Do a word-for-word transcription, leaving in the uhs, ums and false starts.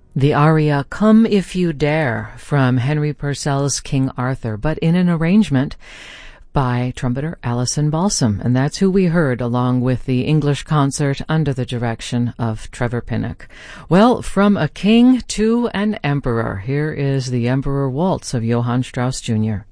The aria Come If You Dare from Henry Purcell's King Arthur, but in an arrangement by trumpeter Alison Balsam, and that's who we heard along with the English concert under the direction of Trevor Pinnock. Well, from a king to an emperor, here is the Emperor Waltz of Johann Strauss Junior